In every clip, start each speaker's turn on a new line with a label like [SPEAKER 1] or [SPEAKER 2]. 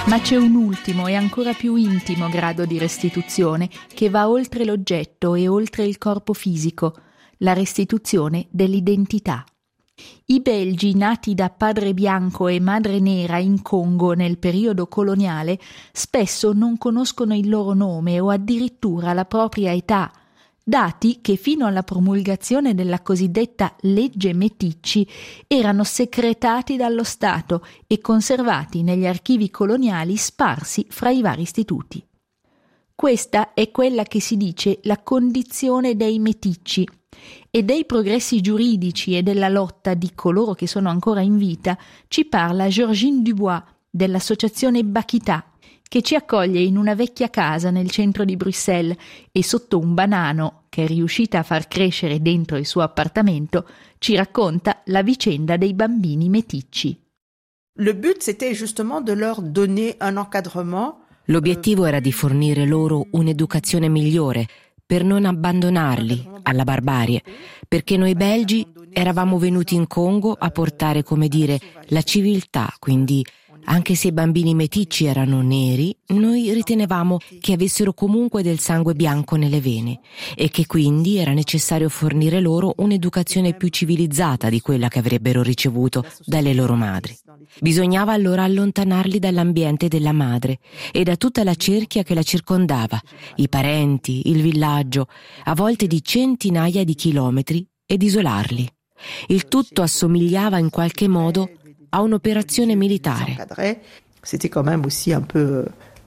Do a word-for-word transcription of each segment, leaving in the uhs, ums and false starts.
[SPEAKER 1] Ma c'è un ultimo e ancora più intimo grado di restituzione che va oltre l'oggetto e oltre il corpo fisico, la restituzione dell'identità. I belgi nati da padre bianco e madre nera in Congo nel periodo coloniale spesso non conoscono il loro nome o addirittura la propria età, dati che fino alla promulgazione della cosiddetta legge Meticci erano secretati dallo Stato e conservati negli archivi coloniali sparsi fra i vari istituti. Questa è quella che si dice la condizione dei meticci, e dei progressi giuridici e della lotta di coloro che sono ancora in vita ci parla Georgine Dubois dell'associazione Bakita, che ci accoglie in una vecchia casa nel centro di Bruxelles e sotto un banano che è riuscita a far crescere dentro il suo appartamento ci racconta la vicenda dei bambini meticci.
[SPEAKER 2] Le but c'était justement de leur donner un encadrement.
[SPEAKER 3] L'obiettivo era di fornire loro un'educazione migliore per non abbandonarli alla barbarie, perché noi belgi eravamo venuti in Congo a portare, come dire, la civiltà, quindi anche se i bambini meticci erano neri, noi ritenevamo che avessero comunque del sangue bianco nelle vene e che quindi era necessario fornire loro un'educazione più civilizzata di quella che avrebbero ricevuto dalle loro madri. Bisognava allora allontanarli dall'ambiente della madre e da tutta la cerchia che la circondava, i parenti, il villaggio, a volte di centinaia di chilometri, ed isolarli. Il tutto assomigliava in qualche modo a un'operazione militare.
[SPEAKER 2] C'était quand même aussi un peu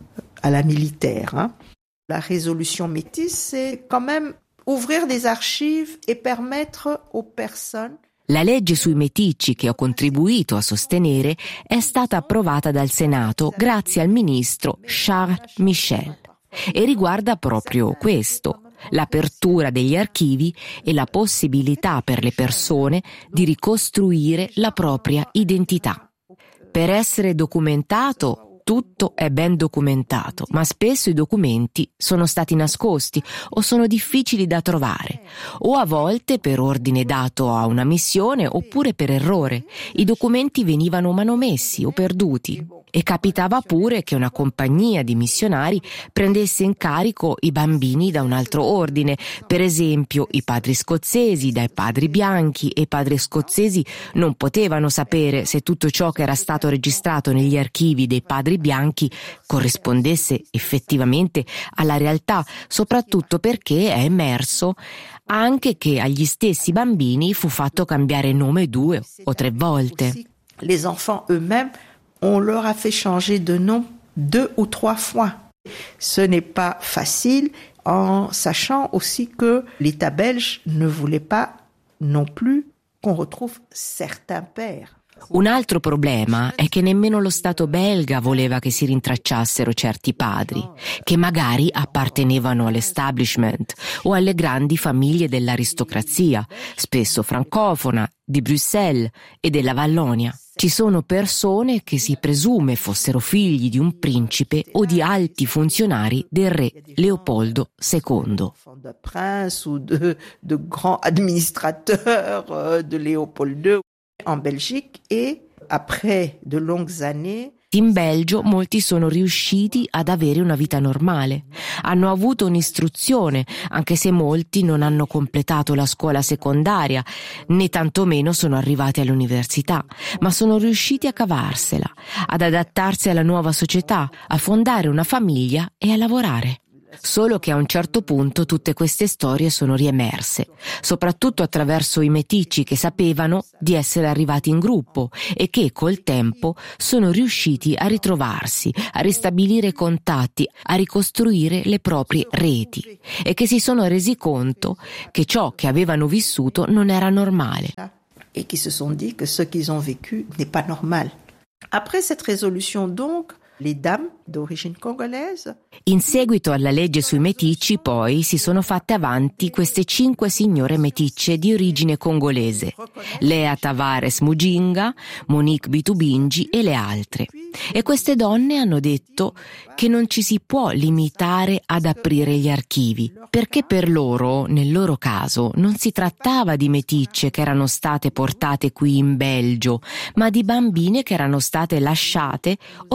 [SPEAKER 2] à la militaire. Hein? La résolution métisse, c'est quand même ouvrir des archives et permettre aux personnes.
[SPEAKER 3] La legge sui meticci che ho contribuito a sostenere è stata approvata dal Senato grazie al ministro Charles Michel e riguarda proprio questo, l'apertura degli archivi e la possibilità per le persone di ricostruire la propria identità. Per essere documentato, tutto è ben documentato, ma spesso i documenti sono stati nascosti o sono difficili da trovare, o a volte per ordine dato a una missione oppure per errore. I documenti venivano manomessi o perduti. E capitava pure che una compagnia di missionari prendesse in carico i bambini da un altro ordine, per esempio i padri scozzesi dai padri bianchi, e i padri scozzesi non potevano sapere se tutto ciò che era stato registrato negli archivi dei padri bianchi corrispondesse effettivamente alla realtà, soprattutto perché è emerso anche che agli stessi bambini fu fatto cambiare nome due o tre volte.
[SPEAKER 2] Les enfants eux-mêmes, on leur a fait changer de nom deux ou trois fois. Ce n'est pas facile, en sachant aussi que l'État belge ne voulait pas non plus qu'on retrouve certains pères.
[SPEAKER 3] Un altro problema è che nemmeno lo Stato belga voleva che si rintracciassero certi padri, che magari appartenevano all'establishment o alle grandi famiglie dell'aristocrazia, spesso francofona, di Bruxelles e della Vallonia. Ci sono persone che si presume fossero figli di un principe o di alti funzionari del re Leopoldo secondo.
[SPEAKER 2] De prince ou de, de grands administrateurs de Léopold deux en Belgique, et après de longues années
[SPEAKER 3] in Belgio molti sono riusciti ad avere una vita normale. Hanno avuto un'istruzione, anche se molti non hanno completato la scuola secondaria, né tantomeno sono arrivati all'università, ma sono riusciti a cavarsela, ad adattarsi alla nuova società, a fondare una famiglia e a lavorare. Solo che a un certo punto tutte queste storie sono riemerse, soprattutto attraverso i meticci che sapevano di essere arrivati in gruppo e che col tempo sono riusciti a ritrovarsi, a ristabilire contatti, a ricostruire le proprie reti e che si sono resi conto che ciò che avevano vissuto non era normale.
[SPEAKER 2] Et qui se sont dit que ce qu'ils ont vécu n'est pas normal. Après cette résolution donc, les dames d'origine congolaise.
[SPEAKER 3] In seguito alla legge sui meticci, poi, si sono fatte avanti queste cinque signore meticce di origine congolese: Lea Tavares Mujinga, Monique Bitubingi e le altre. E queste donne hanno detto che non ci si può limitare ad aprire gli archivi, perché per loro, nel loro caso, non si trattava di meticce che erano state portate qui in Belgio, ma di bambine che erano state lasciate o riportate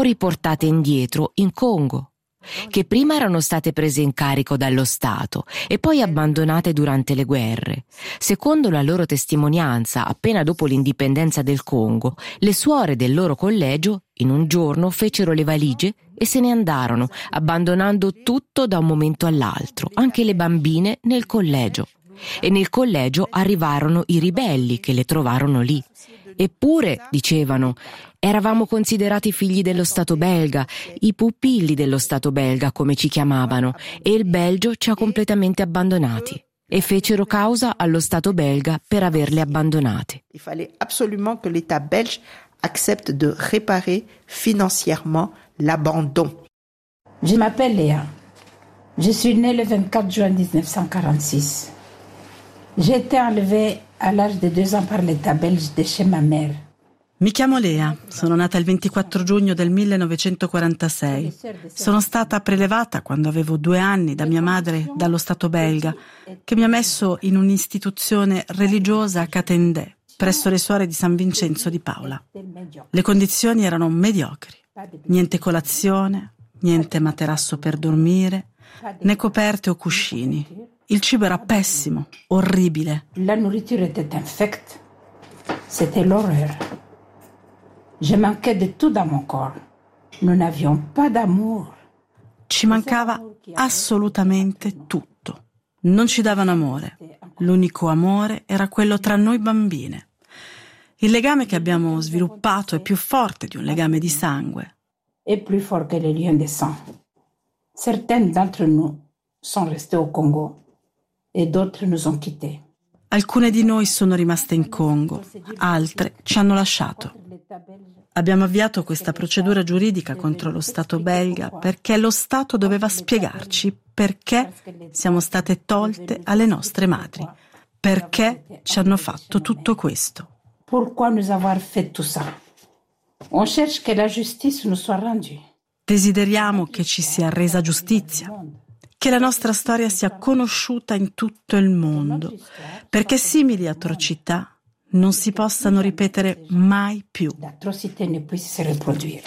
[SPEAKER 3] portate indietro in Congo, che prima erano state prese in carico dallo Stato e poi abbandonate durante le guerre. Secondo la loro testimonianza, appena dopo l'indipendenza del Congo, le suore del loro collegio in un giorno fecero le valigie e se ne andarono, abbandonando tutto da un momento all'altro, anche le bambine nel collegio. E nel collegio arrivarono i ribelli che le trovarono lì. Eppure, dicevano, eravamo considerati figli dello Stato belga, i pupilli dello Stato belga come ci chiamavano, e il Belgio ci ha completamente abbandonati. E fecero causa allo Stato belga per averle abbandonate.
[SPEAKER 2] Il fallait absolument que l'État belge accepte de réparer financièrement l'abandon.
[SPEAKER 4] Je m'appelle Léa. Je suis née le vingt-quatre juin dix-neuf cent quarante-six. J'ai été enlevée à l'âge de deux ans par l'État belge de chez ma mère.
[SPEAKER 5] Mi chiamo Lea, sono nata il ventiquattro giugno del millenovecentoquarantasei. Sono stata prelevata quando avevo due anni da mia madre dallo Stato belga, che mi ha messo in un'istituzione religiosa a Catendè, presso le suore di San Vincenzo di Paola. Le condizioni erano mediocri, niente colazione, niente materasso per dormire, né coperte o cuscini. Il cibo era pessimo, orribile.
[SPEAKER 4] La nourriture était infecte. C'était l'horreur. Je manquais de tout dans mon corps. Nous n'avions pas d'amour.
[SPEAKER 5] Ci mancava assolutamente tutto. Non ci davano amore. L'unico amore era quello tra noi bambine. Il legame che abbiamo sviluppato è più forte di un legame di sangue.
[SPEAKER 4] È più forte che le liens de sang. Certaines d'entre nous sont restés au Congo e d'autres nous ont quittés.
[SPEAKER 5] Alcune di noi sono rimaste in Congo, altre ci hanno lasciato. Abbiamo avviato questa procedura giuridica contro lo Stato belga perché lo Stato doveva spiegarci perché siamo state tolte alle nostre madri, perché ci hanno fatto tutto questo.
[SPEAKER 4] Pourquoi nous avoir fait tout ça? On cherche que la justice nous soit rendue.
[SPEAKER 5] Desideriamo che ci sia resa giustizia, che la nostra storia sia conosciuta in tutto il mondo, perché simili atrocità non si possano ripetere mai più.
[SPEAKER 4] L'atrocité ne puisse se reproduire.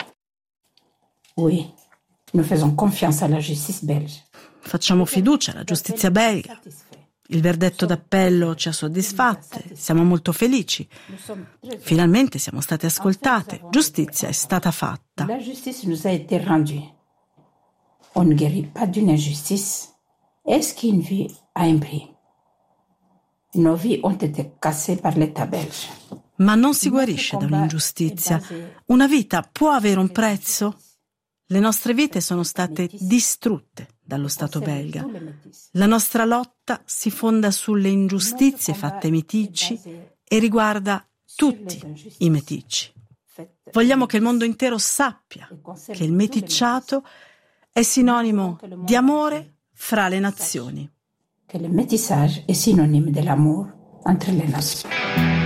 [SPEAKER 4] Oui, nous faisons confiance à la justice belge.
[SPEAKER 5] Facciamo fiducia alla giustizia belga. Il verdetto d'appello ci ha soddisfatte, siamo molto felici. Finalmente siamo state ascoltate, giustizia è stata fatta.
[SPEAKER 4] La justice nous a été rendue. On ne guérit pas d'une injustice. Est-ce qu'une vie a un prix? Nos vies ont été cassées par l'État belge.
[SPEAKER 5] Ma non si guarisce da un'ingiustizia. Una vita può avere un prezzo? Le nostre vite sono state distrutte dallo Stato belga. La nostra lotta si fonda sulle ingiustizie fatte ai meticci e riguarda tutti i meticci. Vogliamo che il mondo intero sappia che il meticciato è sinonimo di amore fra le nazioni.
[SPEAKER 4] Que le métissage est synonyme de l'amour entre les nations.